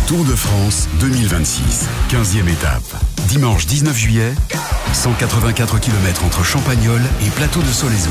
Tour de France 2026, 15e étape. Dimanche 19 juillet, 184 km entre Champagnole et Plateau de Solaizon.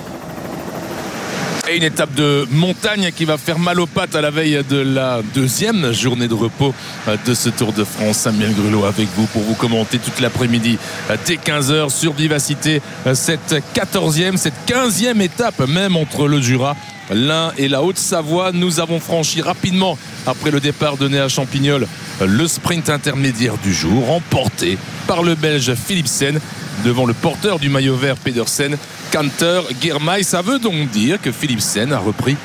Et une étape de montagne qui va faire mal aux pattes à la veille de la deuxième journée de repos de ce Tour de France. Samuel Grulot avec vous pour vous commenter toute l'après-midi dès 15h sur Vivacité. Cette 14e, cette 15e étape même entre le Jura, l'Ain et la Haute-Savoie. Nous avons franchi rapidement, après le départ de Néa Champignol, le sprint intermédiaire du jour, remporté par le Belge Philipsen devant le porteur du maillot vert Pedersen, Canter Girmay. Ça veut donc dire que Philipsen a repris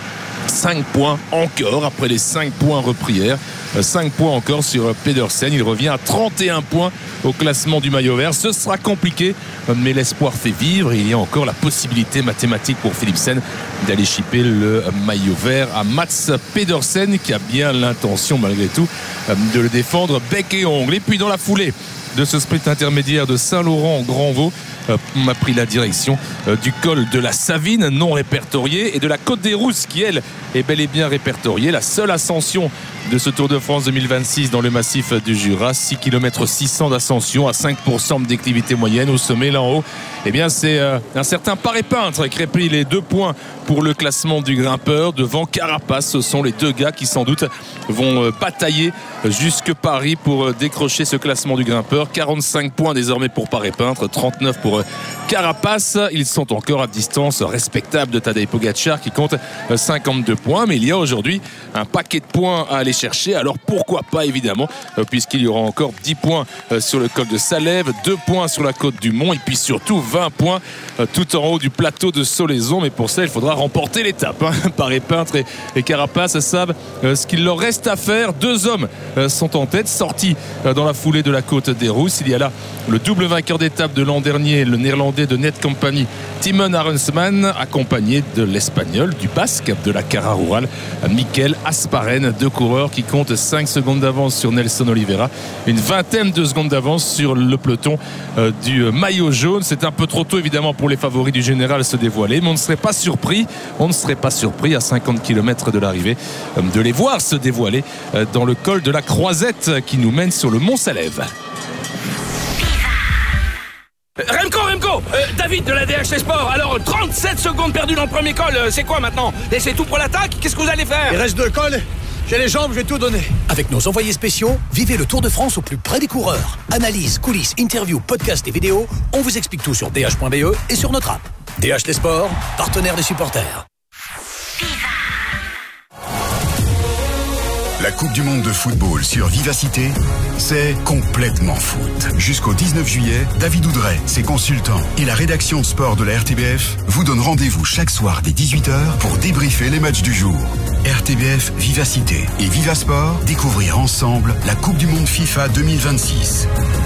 5 points encore après les 5 points repris hier. 5 points encore sur Pedersen. Il revient à 31 points au classement du maillot vert. Ce sera compliqué, mais l'espoir fait vivre. Il y a encore la possibilité mathématique pour Philipsen d'aller chipper le maillot vert à Mats Pedersen, qui a bien l'intention malgré tout de le défendre bec et ongle. Et puis dans la foulée de ce sprint intermédiaire de Saint-Laurent-Grandvaux, on a pris la direction du col de la Savine, non répertorié, et de la Côte des Rousses, qui elle est bel et bien répertoriée. La seule ascension de ce Tour de France 2026 dans le massif du Jura, 6 km 600 d'ascension à 5% de déclivité moyenne. Au sommet, là en haut, eh bien c'est un certain Paré-Peintre qui replie les 2 points pour le classement du grimpeur devant Carapace. Ce sont les 2 gars qui sans doute vont batailler jusque Paris pour décrocher ce classement du grimpeur. 45 points désormais pour Paré-Peintre, 39 pour Carapace. Ils sont encore à distance respectable de Tadej Pogacar qui compte 52 points, mais il y a aujourd'hui un paquet de points à aller chercher. Alors pourquoi pas, évidemment, puisqu'il y aura encore 10 points sur le col de Salève, 2 points sur la côte du Mont, et puis surtout 20 points tout en haut du plateau de Solaizon. Mais pour ça, il faudra remporter l'étape. Paré-Peintre et Carapace savent ce qu'il leur reste à faire. 2 hommes sont en tête, sortis dans la foulée de la côte des Rousses. Il y a là le double vainqueur d'étape de l'an dernier, le néerlandais de Net Company, Timon Arensman, accompagné de l'espagnol, du basque, de la Cara Rural, Mikel Asparen. 2 coureurs qui comptent 5 secondes d'avance sur Nelson Oliveira, une vingtaine de secondes d'avance sur le peloton du maillot jaune. C'est un peu trop tôt évidemment pour les favoris du général se dévoiler, mais on ne serait pas surpris à 50 km de l'arrivée de les voir se dévoiler dans le col de la Croisette qui nous mène sur le Mont Salève. Remco, David de la DHT Sport. Alors 37 secondes perdues dans le premier col, c'est quoi maintenant? Et c'est tout pour l'attaque? Qu'est-ce que vous allez faire? Il reste 2 cols, j'ai les jambes, je vais tout donner. Avec nos envoyés spéciaux, vivez le Tour de France au plus près des coureurs. Analyse, coulisses, interviews, podcasts et vidéos, on vous explique tout sur dh.be et sur notre app. DHT Sport, partenaire des supporters. La Coupe du Monde de football sur Vivacité, c'est complètement foot. Jusqu'au 19 juillet, David Oudret, ses consultants et la rédaction sport de la RTBF vous donnent rendez-vous chaque soir dès 18h pour débriefer les matchs du jour. RTBF Vivacité et Vivasport, découvrir ensemble la Coupe du Monde FIFA 2026.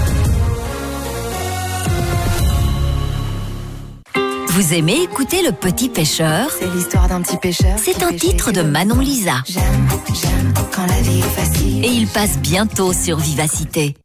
Vous aimez écouter Le Petit Pêcheur? C'est l'histoire d'un petit pêcheur. C'est un titre de Manon Lisa. J'aime quand la vie est facile. Et il passe bientôt sur Vivacité.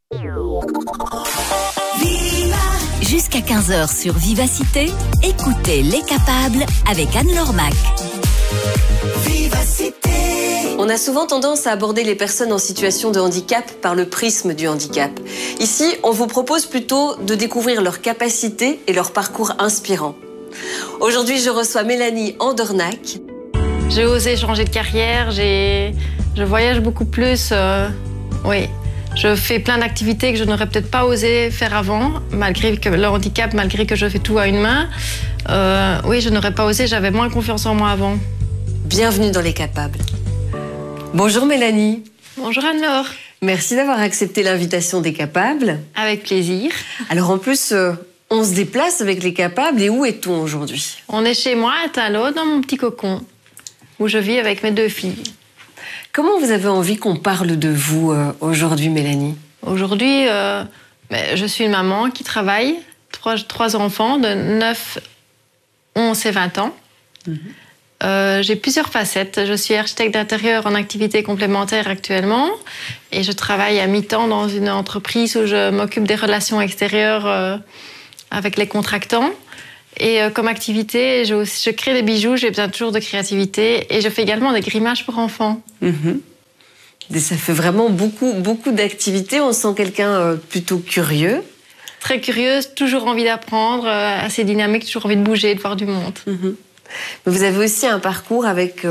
Jusqu'à 15h sur Vivacité, écoutez Les Capables avec Anne-Laure Mac. Vivacité. On a souvent tendance à aborder les personnes en situation de handicap par le prisme du handicap. Ici, on vous propose plutôt de découvrir leurs capacités et leur parcours inspirant. Aujourd'hui, je reçois Mélanie Andornac. J'ai osé changer de carrière, je voyage beaucoup plus. Oui, je fais plein d'activités que je n'aurais peut-être pas osé faire avant, malgré que le handicap, malgré que je fais tout à une main. Oui, je n'aurais pas osé, j'avais moins confiance en moi avant. Bienvenue dans Les Capables. Bonjour Mélanie. Bonjour Anne-Laure. Merci d'avoir accepté l'invitation des Capables. Avec plaisir. Alors en plus, on se déplace avec Les Capables, et où est-on aujourd'hui? On est chez moi à Talot, dans mon petit cocon, où je vis avec mes 2 filles. Comment vous avez envie qu'on parle de vous aujourd'hui, Mélanie? Aujourd'hui, je suis une maman qui travaille, 3 enfants de 9, 11 et 20 ans. J'ai plusieurs facettes. Je suis architecte d'intérieur en activité complémentaire actuellement et je travaille à mi-temps dans une entreprise où je m'occupe des relations extérieures avec les contractants. Et comme activité, je crée des bijoux, j'ai besoin toujours de créativité et je fais également des grimages pour enfants. Ça fait vraiment beaucoup d'activités. On sent quelqu'un plutôt curieux. Très curieuse, toujours envie d'apprendre, assez dynamique, toujours envie de bouger, de voir du monde. Mais vous avez aussi un parcours avec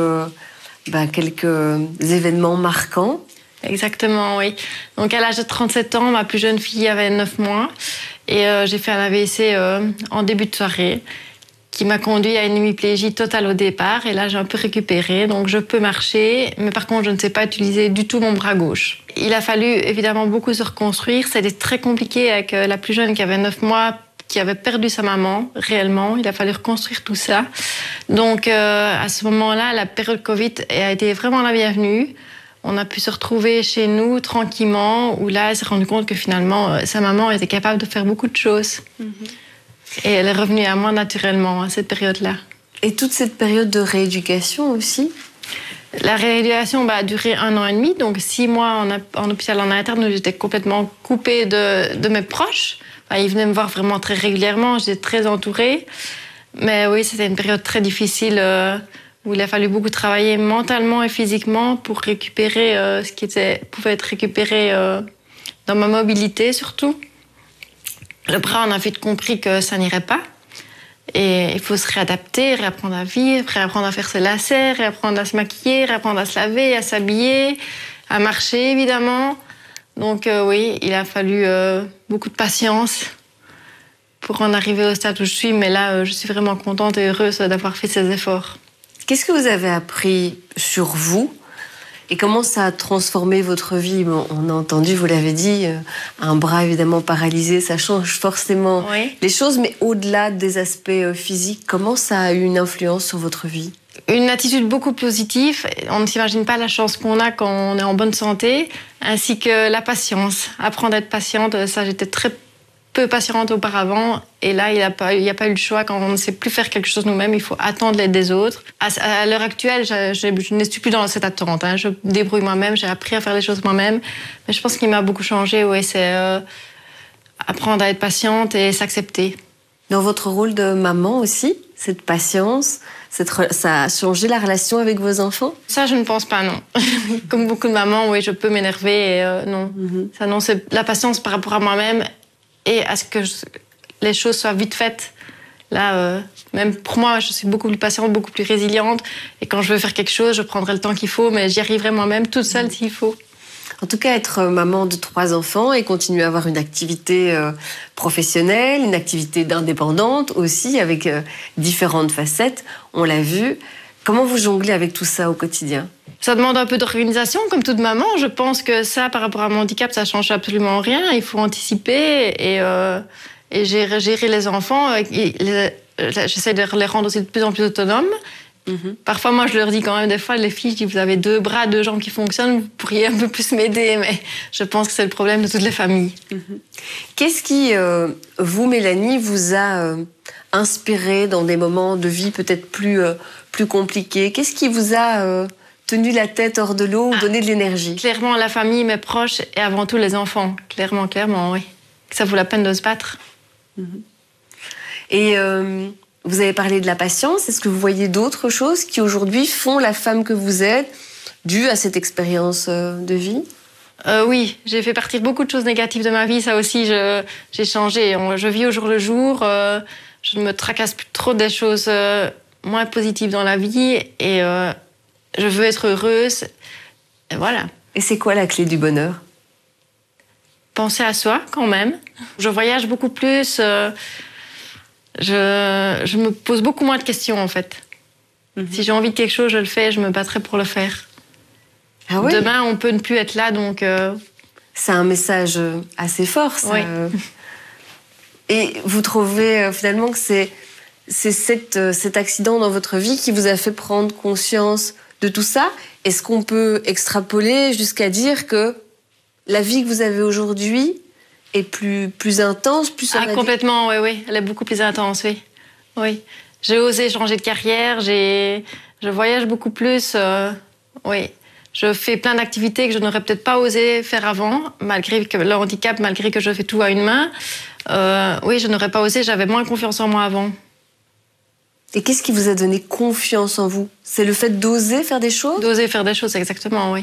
quelques événements marquants. Exactement, oui. Donc à l'âge de 37 ans, ma plus jeune fille avait 9 mois et j'ai fait un AVC en début de soirée qui m'a conduit à une hémiplégie totale au départ. Et là, j'ai un peu récupéré, donc je peux marcher, mais par contre, je ne sais pas utiliser du tout mon bras gauche. Il a fallu évidemment beaucoup se reconstruire. C'était très compliqué avec la plus jeune qui avait 9 mois, qui avait perdu sa maman, réellement. Il a fallu reconstruire tout ça. Donc, à ce moment-là, la période Covid a été vraiment la bienvenue. On a pu se retrouver chez nous tranquillement, où là, elle s'est rendue compte que finalement, sa maman était capable de faire beaucoup de choses. Et elle est revenue à moi naturellement à cette période-là. Et toute cette période de rééducation aussi? La rééducation a duré 1 an et demi, donc 6 mois en hôpital en interne où j'étais complètement coupée de mes proches. Enfin, ils venaient me voir vraiment très régulièrement, j'étais très entourée. Mais oui, c'était une période très difficile où il a fallu beaucoup travailler mentalement et physiquement pour récupérer ce qui pouvait être récupéré dans ma mobilité surtout. Le bras, on a vite compris que ça n'irait pas. Et il faut se réadapter, réapprendre à vivre, réapprendre à faire ses lacets, réapprendre à se maquiller, réapprendre à se laver, à s'habiller, à marcher évidemment. Donc oui, il a fallu beaucoup de patience pour en arriver au stade où je suis. Mais là, je suis vraiment contente et heureuse d'avoir fait ces efforts. Qu'est-ce que vous avez appris sur vous? Et comment ça a transformé votre vie? Bon, on a entendu, vous l'avez dit, un bras évidemment paralysé, ça change forcément les choses, mais au-delà des aspects physiques, comment ça a eu une influence sur votre vie? Une attitude beaucoup positive. On ne s'imagine pas la chance qu'on a quand on est en bonne santé, ainsi que la patience. Apprendre à être patiente, ça j'étais très peu patiente auparavant, et là il n'y a pas eu le choix. Quand on ne sait plus faire quelque chose nous-mêmes, il faut attendre l'aide des autres. À l'heure actuelle, je ne suis plus dans cette attente. Je me débrouille moi-même, j'ai appris à faire les choses moi-même. Mais je pense qu'il m'a beaucoup changé, c'est apprendre à être patiente et s'accepter. Dans votre rôle de maman aussi, cette patience, ça a changé la relation avec vos enfants? Ça, je ne pense pas, non. Comme beaucoup de mamans, oui, je peux m'énerver, et non. Ça, non, c'est la patience par rapport à moi-même et à ce que les choses soient vite faites. Là, même pour moi, je suis beaucoup plus patiente, beaucoup plus résiliente. Et quand je veux faire quelque chose, je prendrai le temps qu'il faut, mais j'y arriverai moi-même toute seule s'il faut. En tout cas, être maman de 3 enfants et continuer à avoir une activité professionnelle, une activité d'indépendante aussi, avec différentes facettes, on l'a vu. Comment vous jonglez avec tout ça au quotidien? Ça demande un peu d'organisation, comme toute maman. Je pense que ça, par rapport à mon handicap, ça change absolument rien. Il faut anticiper et gérer les enfants. J'essaie de les rendre aussi de plus en plus autonomes. Parfois, moi, je leur dis quand même des fois, les filles, je dis, vous avez 2 bras, 2 jambes qui fonctionnent, vous pourriez un peu plus m'aider, mais je pense que c'est le problème de toutes les familles. Qu'est-ce qui, vous, Mélanie, vous a inspiré dans des moments de vie peut-être plus compliqués? Qu'est-ce qui vous a tenu la tête hors de l'eau ou donné de l'énergie? Clairement, la famille, mes proches et avant tout les enfants. Clairement, oui. Ça vaut la peine de se battre. Et vous avez parlé de la patience. Est-ce que vous voyez d'autres choses qui aujourd'hui font la femme que vous êtes, due à cette expérience de vie? Oui, j'ai fait partir beaucoup de choses négatives de ma vie. Ça aussi, j'ai changé. Je vis au jour le jour. Je ne me tracasse plus trop des choses moins positives dans la vie. Et je veux être heureuse. Et voilà. Et c'est quoi la clé du bonheur? Penser à soi, quand même. Je voyage beaucoup plus. Je me pose beaucoup moins de questions, en fait. Si j'ai envie de quelque chose, je le fais, je me battrai pour le faire. Ah oui? Demain, on peut ne plus être là, donc... C'est un message assez fort, ça. Oui. Et vous trouvez finalement que c'est cet accident dans votre vie qui vous a fait prendre conscience de tout ça? Est-ce qu'on peut extrapoler jusqu'à dire que la vie que vous avez aujourd'hui est plus intense, plus... complètement, oui. Elle est beaucoup plus intense, oui. J'ai osé changer de carrière, je voyage beaucoup plus, oui. Je fais plein d'activités que je n'aurais peut-être pas osé faire avant, malgré que le handicap, malgré que je fais tout à une main. Oui, je n'aurais pas osé, j'avais moins confiance en moi avant. Et qu'est-ce qui vous a donné confiance en vous? C'est le fait d'oser faire des choses? D'oser faire des choses, exactement, oui.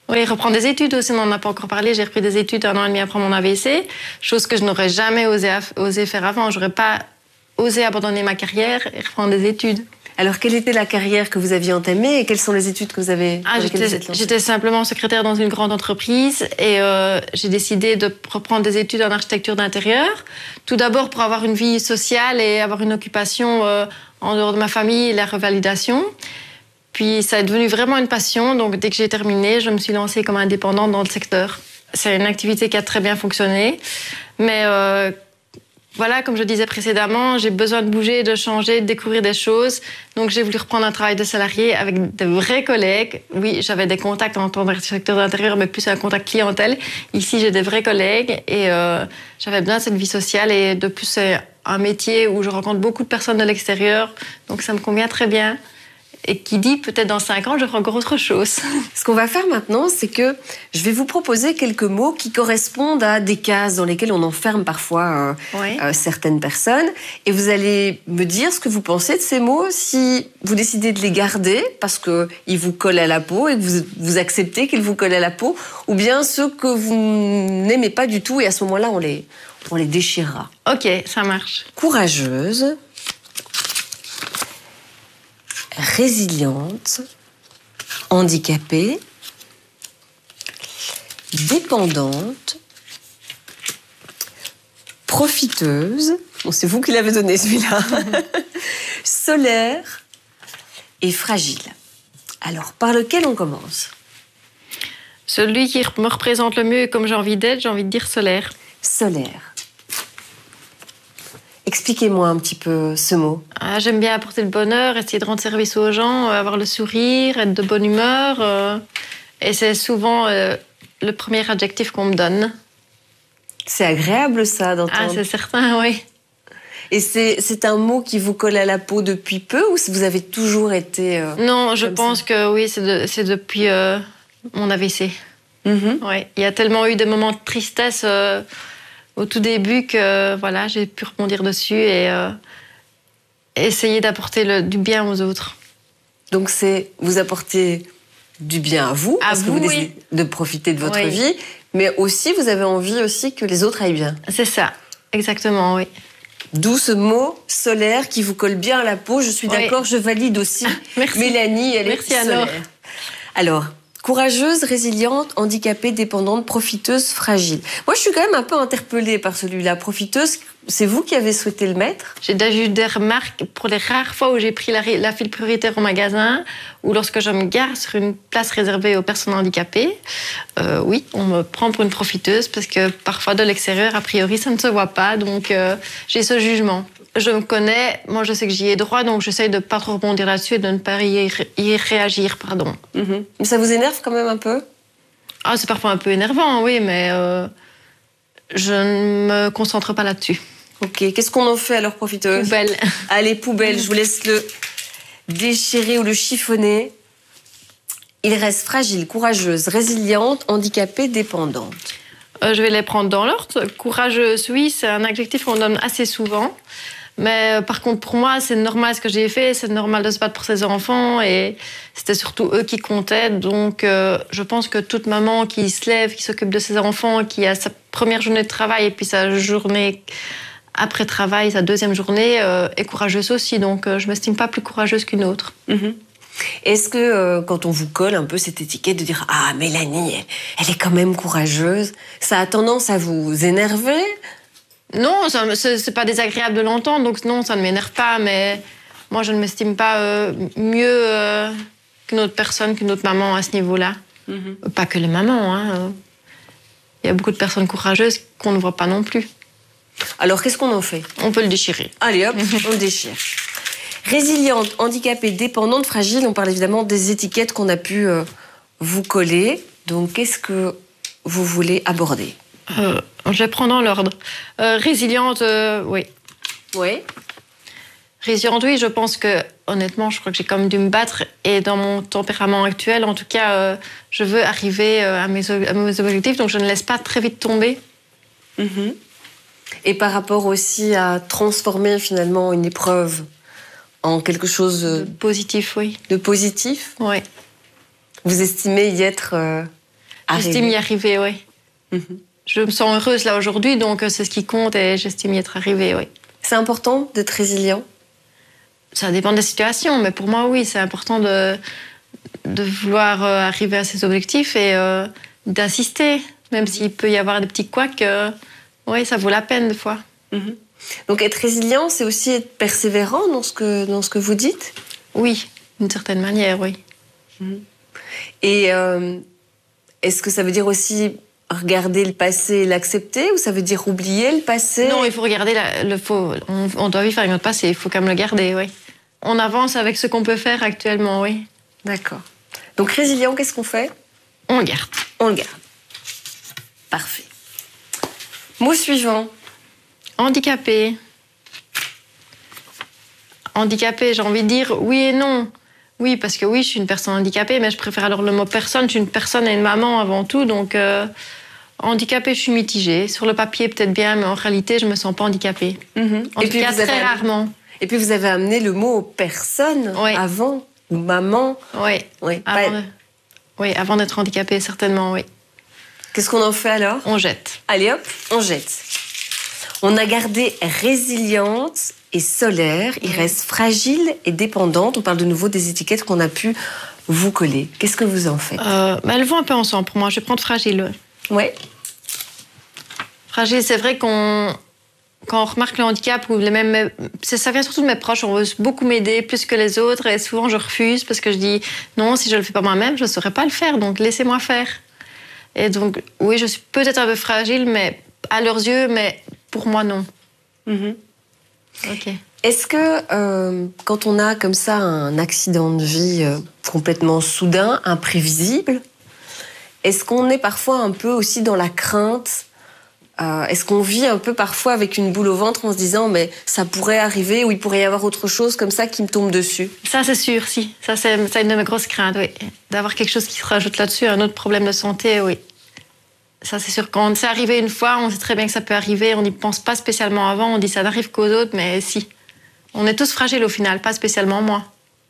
Oui, reprendre des études aussi, on n'en a pas encore parlé. J'ai repris des études 1 an et demi après mon AVC, chose que je n'aurais jamais osé faire avant. J'aurais pas osé abandonner ma carrière et reprendre des études. Alors, quelle était la carrière que vous aviez entamée et quelles sont les études que vous avez J'étais simplement secrétaire dans une grande entreprise et j'ai décidé de reprendre des études en architecture d'intérieur. Tout d'abord pour avoir une vie sociale et avoir une occupation en dehors de ma famille et la revalidation. Puis ça est devenu vraiment une passion, donc dès que j'ai terminé, je me suis lancée comme indépendante dans le secteur. C'est une activité qui a très bien fonctionné, mais voilà, comme je disais précédemment, j'ai besoin de bouger, de changer, de découvrir des choses. Donc j'ai voulu reprendre un travail de salarié avec de vrais collègues. Oui, j'avais des contacts en tant qu'architecteur d'intérieur, mais plus un contact clientèle. Ici, j'ai des vrais collègues et j'avais bien cette vie sociale. Et de plus, c'est un métier où je rencontre beaucoup de personnes de l'extérieur, donc ça me convient très bien. Et qui dit peut-être dans 5 ans, je ferai encore autre chose. Ce qu'on va faire maintenant, c'est que je vais vous proposer quelques mots qui correspondent à des cases dans lesquelles on enferme parfois certaines personnes. Et vous allez me dire ce que vous pensez de ces mots, si vous décidez de les garder parce qu'ils vous collent à la peau et que vous acceptez qu'ils vous collent à la peau, ou bien ceux que vous n'aimez pas du tout et à ce moment-là, on les déchirera. Ok, ça marche. Courageuse, résiliente, handicapée, dépendante, profiteuse, bon, c'est vous qui l'avez donné celui-là, solaire et fragile. Alors, par lequel on commence? Celui qui me représente le mieux et comme j'ai envie d'être, j'ai envie de dire solaire. Solaire. Expliquez-moi un petit peu ce mot. J'aime bien apporter le bonheur, essayer de rendre service aux gens, avoir le sourire, être de bonne humeur. Et c'est souvent le premier adjectif qu'on me donne. C'est agréable ça d'entendre. C'est certain, oui. Et c'est un mot qui vous colle à la peau depuis peu ou vous avez toujours été... Non, je pense que oui, c'est depuis mon AVC. Ouais. Il y a tellement eu des moments de tristesse... au tout début que voilà, j'ai pu rebondir dessus et essayer d'apporter du bien aux autres. Donc c'est vous apporter du bien à vous, parce que vous décidez de profiter de votre vie, mais aussi vous avez envie aussi que les autres aillent bien. C'est ça, exactement, oui. D'où ce mot solaire qui vous colle bien à la peau. Je suis d'accord, je valide aussi. Merci. Mélanie, elle est solaire. Alors, courageuse, résiliente, handicapée, dépendante, profiteuse, fragile. Moi, je suis quand même un peu interpellée par celui-là. Profiteuse, c'est vous qui avez souhaité le mettre? J'ai déjà eu des remarques pour les rares fois où j'ai pris la file prioritaire au magasin ou lorsque je me gare sur une place réservée aux personnes handicapées. Oui, on me prend pour une profiteuse parce que parfois de l'extérieur, a priori, ça ne se voit pas. Donc, j'ai ce jugement. Je me connais, moi je sais que j'y ai droit, donc j'essaye de ne pas trop rebondir là-dessus et de ne pas y réagir, pardon. Mais ça vous énerve quand même un peu? C'est parfois un peu énervant, oui, mais je ne me concentre pas là-dessus. Ok, qu'est-ce qu'on en fait alors, profiteuse? Poubelle. Allez, poubelle, je vous laisse le déchirer ou le chiffonner. Il reste fragile, courageuse, résiliente, handicapée, dépendante. Je vais les prendre dans l'ordre. Courageuse, oui, c'est un adjectif qu'on donne assez souvent. Mais par contre, pour moi, c'est normal ce que j'ai fait. C'est normal de se battre pour ses enfants. Et c'était surtout eux qui comptaient. Donc, je pense que toute maman qui se lève, qui s'occupe de ses enfants, qui a sa première journée de travail et puis sa journée après travail, sa deuxième journée, est courageuse aussi. Donc, je ne m'estime pas plus courageuse qu'une autre. Est-ce que quand on vous colle un peu cette étiquette de dire « Ah, Mélanie, elle est quand même courageuse », ça a tendance à vous énerver? Non, c'est pas désagréable de l'entendre, donc non, ça ne m'énerve pas, mais moi, je ne m'estime pas mieux qu'une autre personne, qu'une autre maman à ce niveau-là. Pas que les mamans, hein. Il y a beaucoup de personnes courageuses qu'on ne voit pas non plus. Alors, qu'est-ce qu'on en fait? On peut le déchirer. Allez, hop, on le déchire. Résiliente, handicapée, dépendante, fragile, on parle évidemment des étiquettes qu'on a pu vous coller. Donc, qu'est-ce que vous voulez aborder? Je vais prendre dans l'ordre. Résiliente, oui. Oui. Résiliente, oui, je pense que, honnêtement, je crois que j'ai quand même dû me battre. Et dans mon tempérament actuel, en tout cas, je veux arriver à mes objectifs, donc je ne laisse pas très vite tomber. Et par rapport aussi à transformer finalement une épreuve en quelque chose de positif, oui. De positif? Oui. Vous estimez y être J'estime y arriver, oui. Je me sens heureuse là aujourd'hui, donc c'est ce qui compte et j'estime y être arrivée, oui. C'est important d'être résilient? Ça dépend des situations, mais pour moi, oui, c'est important de vouloir arriver à ses objectifs et d'assister, même s'il peut y avoir des petits couacs. Oui, ça vaut la peine des fois. Donc être résilient, c'est aussi être persévérant dans ce que vous dites? Oui, d'une certaine manière, oui. Et est-ce que ça veut dire aussi regarder le passé et l'accepter, ou ça veut dire oublier le passé? Non, il faut regarder on doit vivre avec notre passé, il faut quand même le garder, oui. On avance avec ce qu'on peut faire actuellement, oui. D'accord. Donc résilient, qu'est-ce qu'on fait? On le garde. On le garde. Parfait. Mot suivant. Handicapé. Handicapé, j'ai envie de dire oui et non. Oui, parce que oui, je suis une personne handicapée, mais je préfère alors le mot personne. Je suis une personne et une maman avant tout, donc handicapée, je suis mitigée. Sur le papier, peut-être bien, mais en réalité, je me sens pas handicapée. En tout cas, très rarement. Et puis vous avez amené le mot personne avant, ou maman. Oui. Avant d'être handicapée, certainement, oui. Qu'est-ce qu'on en fait alors? On jette. Allez hop, on jette. On a gardé résiliente et solaire. Il reste fragile et dépendante. On parle de nouveau des étiquettes qu'on a pu vous coller. Qu'est-ce que vous en faites? Elles vont un peu ensemble pour moi. Je vais prendre fragile. Ouais. Fragile, c'est vrai quand on remarque le handicap, ou ça vient surtout de mes proches, on veut beaucoup m'aider plus que les autres, et souvent je refuse parce que je dis non, si je le fais pas moi-même, je ne saurais pas le faire, donc laissez-moi faire. Et donc, oui, je suis peut-être un peu fragile, mais à leurs yeux, mais pour moi, non. Ok. Est-ce que quand on a comme ça un accident de vie complètement soudain, imprévisible, est-ce qu'on est parfois un peu aussi dans la crainte? Est-ce qu'on vit un peu parfois avec une boule au ventre en se disant mais ça pourrait arriver, ou il pourrait y avoir autre chose comme ça qui me tombe dessus? Ça c'est sûr, si. Ça c'est une de mes grosses craintes, oui. D'avoir quelque chose qui se rajoute là-dessus, un autre problème de santé, oui. Ça c'est sûr. Quand c'est arrivé une fois, on sait très bien que ça peut arriver, on n'y pense pas spécialement avant, on dit ça n'arrive qu'aux autres, mais si. On est tous fragiles au final, pas spécialement moi.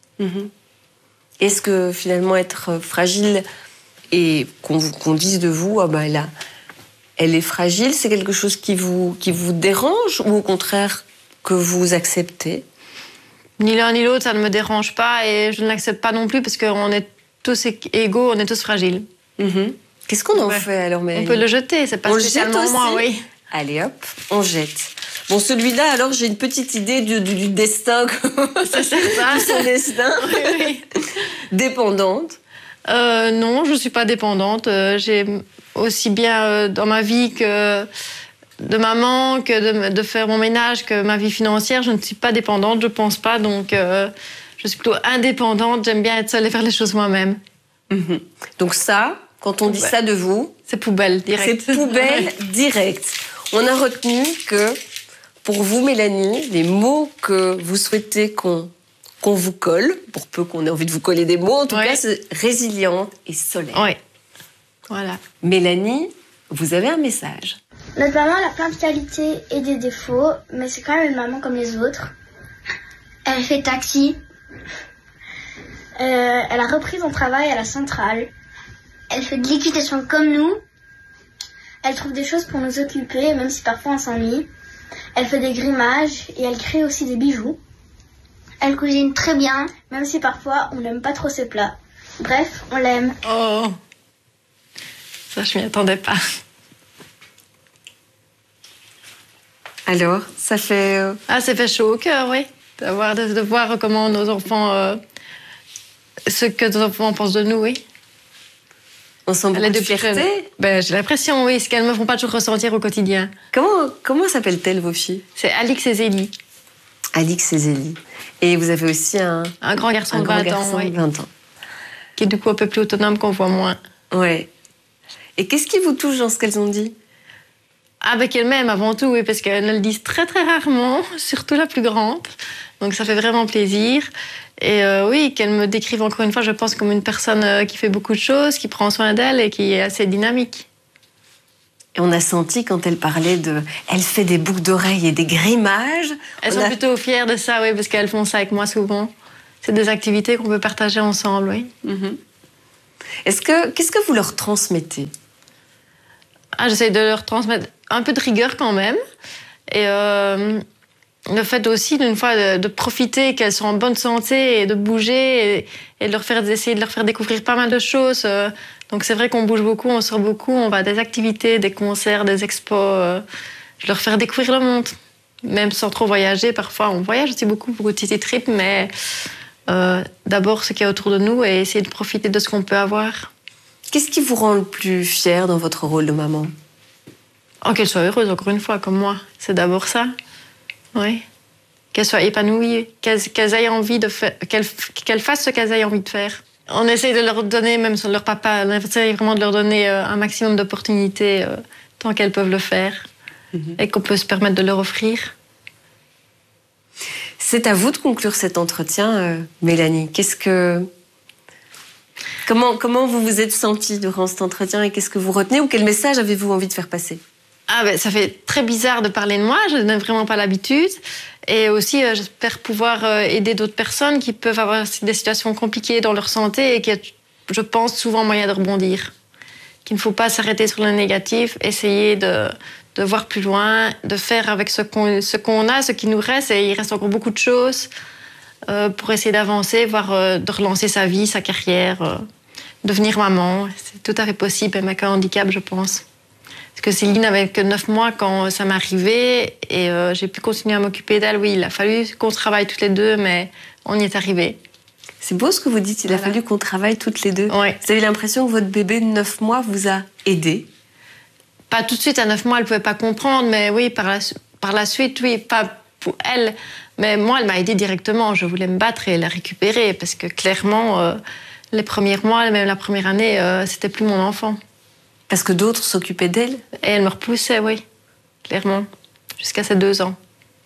Est-ce que finalement être fragile et qu'on dise de vous, elle est fragile, c'est quelque chose qui vous dérange, ou au contraire que vous acceptez? Ni l'un ni l'autre, ça ne me dérange pas, et je ne l'accepte pas non plus parce qu'on est tous égaux, on est tous fragiles. Qu'est-ce qu'on en fait alors, Mélanie? On peut le jeter, c'est pas spécialement moi, oui. Allez hop, on jette. Bon, celui-là, alors j'ai une petite idée du destin. C'est certain. De son destin. Oui. Dépendante? Non, je ne suis pas dépendante. J'ai aussi bien dans ma vie que de maman, que de faire mon ménage, que ma vie financière. Je ne suis pas dépendante, je ne pense pas. Donc, je suis plutôt indépendante. J'aime bien être seule et faire les choses moi-même. Donc ça, quand on dit ça de vous... C'est poubelle, direct. C'est poubelle, direct. On a retenu que, pour vous, Mélanie, les mots que vous souhaitez qu'on vous colle, pour peu qu'on ait envie de vous coller des mots, en tout cas, c'est résiliente et solaire. Oui, voilà. Mélanie, vous avez un message. Notre maman, elle a plein de qualités et des défauts, mais c'est quand même une maman comme les autres. Elle fait taxi. Elle a repris son travail à la centrale. Elle fait de l'équitation comme nous. Elle trouve des choses pour nous occuper, même si parfois on s'ennuie. Elle fait des grimages et elle crée aussi des bijoux. Elle cuisine très bien, même si parfois on n'aime pas trop ses plats. Bref, on l'aime. Oh, ça je m'y attendais pas. Alors, ça fait... ça fait chaud au cœur, oui. De voir comment nos enfants... ce que nos enfants pensent de nous, oui. On sent beaucoup de fierté. J'ai l'impression, oui, ce qu'elles ne me font pas toujours ressentir au quotidien. Comment s'appellent-elles, vos filles? C'est Alix et Zélie. Alix et Zélie. Et vous avez aussi un grand garçon de 20 ans, oui. 20 ans. Qui est du coup un peu plus autonome, qu'on voit moins. Ouais. Et qu'est-ce qui vous touche dans ce qu'elles ont dit? Qu'elles m'aiment avant tout, oui, parce qu'elles le disent très très rarement, surtout la plus grande. Donc ça fait vraiment plaisir. Et oui, qu'elles me décrivent encore une fois, je pense, comme une personne qui fait beaucoup de choses, qui prend soin d'elle et qui est assez dynamique. Et on a senti quand elle parlait de... Elle fait des boucles d'oreilles et des grimages. Elles sont plutôt fières de ça, oui, parce qu'elles font ça avec moi souvent. C'est des activités qu'on peut partager ensemble, oui. Qu'est-ce que vous leur transmettez? J'essaie de leur transmettre un peu de rigueur quand même. Et le fait aussi, d'une fois, de profiter qu'elles sont en bonne santé et de bouger et d'essayer de leur faire découvrir pas mal de choses. Donc c'est vrai qu'on bouge beaucoup, on sort beaucoup, on va à des activités, des concerts, des expos. Je leur faire découvrir le monde. Même sans trop voyager, parfois on voyage aussi beaucoup pour city trip, mais d'abord ce qu'il y a autour de nous et essayer de profiter de ce qu'on peut avoir. Qu'est-ce qui vous rend le plus fière dans votre rôle de maman? Qu'elle soit heureuse, encore une fois, comme moi. C'est d'abord ça. Oui. Qu'elle soit épanouie, qu'elles aient envie de faire, qu'elles fassent ce qu'elles aient envie de faire. On essaie de leur donner, même sur leur papa, on essaie vraiment de leur donner un maximum d'opportunités tant qu'elles peuvent le faire et qu'on peut se permettre de leur offrir. C'est à vous de conclure cet entretien, Mélanie. Comment vous vous êtes sentie durant cet entretien et qu'est-ce que vous retenez ou quel message avez-vous envie de faire passer? Ça fait très bizarre de parler de moi, je n'ai vraiment pas l'habitude. Et aussi, j'espère pouvoir aider d'autres personnes qui peuvent avoir des situations compliquées dans leur santé et qui, je pense, souvent moyen de rebondir. Qu'il ne faut pas s'arrêter sur le négatif, essayer de voir plus loin, de faire avec ce qu'on a, ce qui nous reste, et il reste encore beaucoup de choses pour essayer d'avancer, voire de relancer sa vie, sa carrière, devenir maman. C'est tout à fait possible, même avec un handicap, je pense. Parce que Céline n'avait que 9 mois quand ça m'est arrivé et j'ai pu continuer à m'occuper d'elle. Oui, il a fallu qu'on travaille toutes les deux, mais on y est arrivé. C'est beau ce que vous dites, il a fallu qu'on travaille toutes les deux. Ouais. Vous avez l'impression que votre bébé de 9 mois vous a aidé? Pas tout de suite, à 9 mois, elle ne pouvait pas comprendre, mais oui, par la suite, oui, pas pour elle. Mais moi, elle m'a aidée directement. Je voulais me battre et la récupérer parce que clairement, les premiers mois, même la première année, c'était plus mon enfant. Parce que d'autres s'occupaient d'elle? Et elle me repoussait, oui, clairement, jusqu'à ses 2 ans.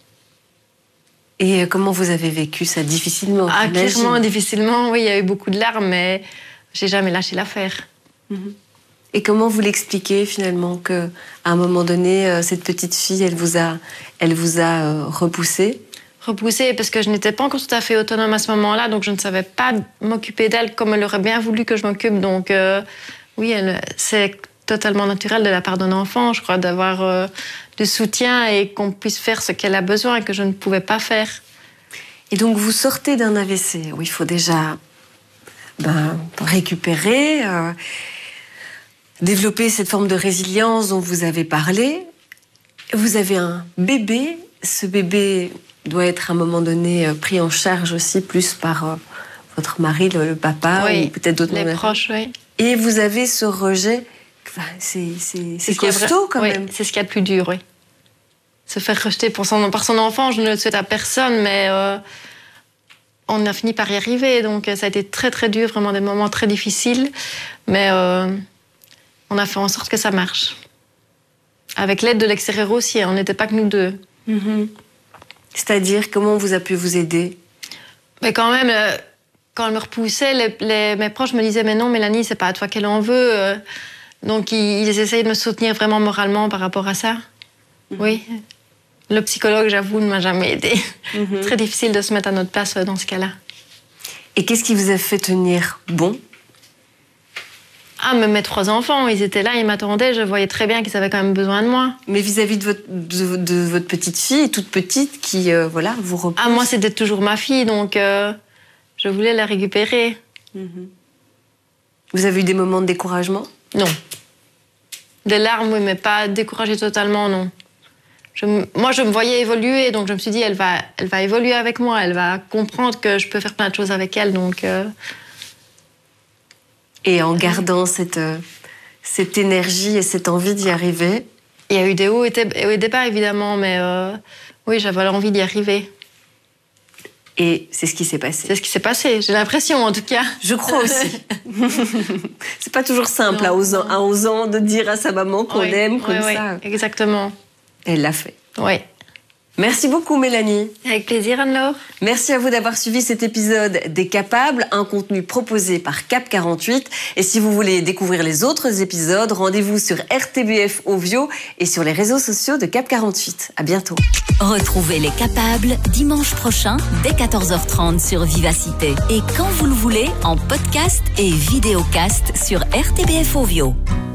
Et comment vous avez vécu ça? Difficilement? Clairement, difficilement, oui, il y a eu beaucoup de larmes, mais j'ai jamais lâché l'affaire. Et comment vous l'expliquez finalement qu'à un moment donné, cette petite fille, elle vous a repoussé? Repoussée parce que je n'étais pas encore tout à fait autonome à ce moment-là, donc je ne savais pas m'occuper d'elle comme elle aurait bien voulu que je m'occupe. Donc oui, c'est totalement naturel de la part d'un enfant, je crois, d'avoir du soutien et qu'on puisse faire ce qu'elle a besoin et que je ne pouvais pas faire. Et donc vous sortez d'un AVC où il faut déjà récupérer, développer cette forme de résilience dont vous avez parlé. Vous avez un bébé. Ce bébé doit être à un moment donné pris en charge aussi plus par votre mari, le papa, oui, ou peut-être d'autres les proches, oui. Et vous avez ce rejet. C'est costaud quand même. Oui, c'est ce qu'il y a de plus dur, oui. Se faire rejeter par son enfant, je ne le souhaite à personne, mais on a fini par y arriver. Donc ça a été très très dur, vraiment des moments très difficiles. Mais on a fait en sorte que ça marche. Avec l'aide de l'extérieur aussi, on n'était pas que nous deux. C'est-à-dire, comment on vous a pu vous aider? Mais quand même, quand elle me repoussait, mes proches me disaient « Mais non, Mélanie, c'est pas à toi qu'elle en veut. » Donc, ils essayaient de me soutenir vraiment moralement par rapport à ça. Oui. Le psychologue, j'avoue, ne m'a jamais aidée. Très difficile de se mettre à notre place dans ce cas-là. Et qu'est-ce qui vous a fait tenir bon? Mais mes 3 enfants, ils étaient là, ils m'attendaient. Je voyais très bien qu'ils avaient quand même besoin de moi. Mais vis-à-vis de votre petite fille, toute petite, qui, vous repousse? Moi, c'était toujours ma fille, donc je voulais la récupérer. Vous avez eu des moments de découragement? Non. Des larmes, oui, mais pas découragée totalement, non. Moi, je me voyais évoluer, donc je me suis dit, elle va évoluer avec moi, elle va comprendre que je peux faire plein de choses avec elle, donc... Et en gardant cette énergie et cette envie d'y arriver? Il y a eu des hauts et des bas, évidemment, mais oui, j'avais l'envie d'y arriver. Et c'est ce qui s'est passé? C'est ce qui s'est passé, j'ai l'impression, en tout cas. Je crois aussi. C'est pas toujours simple, à 11 ans, de dire à sa maman qu'on l'aime comme ça. Exactement. Elle l'a fait. Oui. Merci beaucoup Mélanie. Avec plaisir Anne-Laure. Merci à vous d'avoir suivi cet épisode des Capables, un contenu proposé par Cap 48. Et si vous voulez découvrir les autres épisodes, rendez-vous sur RTBF Ovio et sur les réseaux sociaux de Cap 48. À bientôt. Retrouvez les Capables dimanche prochain dès 14h30 sur Vivacité. Et quand vous le voulez, en podcast et vidéocast sur RTBF Ovio.